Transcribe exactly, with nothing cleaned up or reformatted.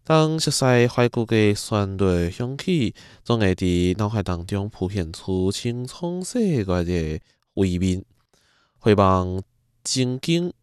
当熟悉怀旧的旋律响起，总会伫脑海当中浮现出青葱岁月的画面，回望情景